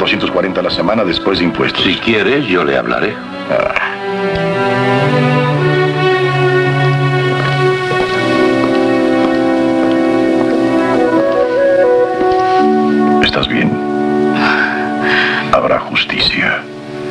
$240 a la semana después de impuestos. Si quieres, yo le hablaré. ¿Estás bien? Habrá justicia.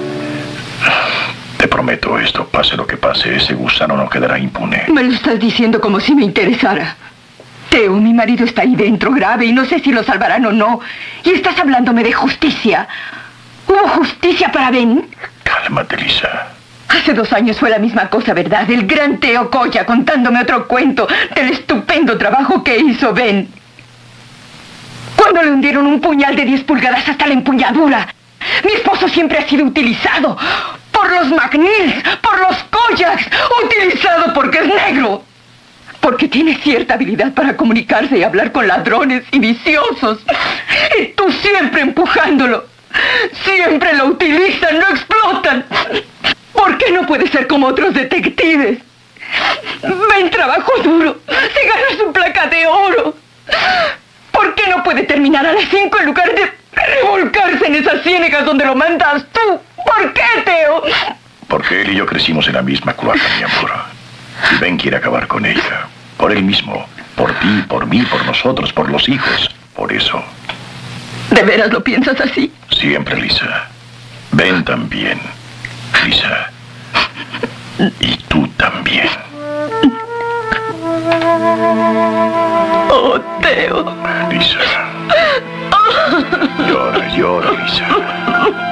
Te prometo esto, pase lo que pase, ese gusano no quedará impune. Me lo estás diciendo como si me interesara. Teo, mi marido está ahí dentro, grave, y no sé si lo salvarán o no. Y estás hablándome de justicia. ¿Hubo justicia para Ben? Cálmate, Lisa. Hace 2 años fue la misma cosa, ¿verdad? El gran Teo Coya contándome otro cuento del estupendo trabajo que hizo Ben. Cuando le hundieron un puñal de 10 pulgadas hasta la empuñadura. Mi esposo siempre ha sido utilizado por los McNeils, por los Koyaks, utilizado porque es negro. Porque tiene cierta habilidad para comunicarse y hablar con ladrones y viciosos. Y tú siempre empujándolo. Siempre lo utilizan, lo explotan. ¿Por qué no puede ser como otros detectives? Ben trabajó duro, se ganó su placa de oro. ¿Por qué no puede terminar a las 5 en lugar de revolcarse en esas ciénegas donde lo mandas tú? ¿Por qué, Teo? Porque él y yo crecimos en la misma cloaca, mi amor. Y Ben quiere acabar con ella. Por él mismo. Por ti, por mí, por nosotros, por los hijos. Por eso. ¿De veras lo piensas así? Siempre, Lisa. Ben también. Lisa. Y tú también. Oh, Teo. Lisa. Llora, llora, Lisa.